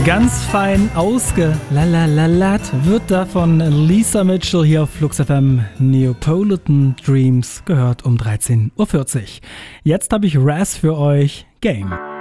Ganz fein ausgelalalat wird da von Lisa Mitchell hier auf Flux FM. Neapolitan Dreams gehört um 13.40 Uhr. Jetzt habe ich Raz für euch. Game.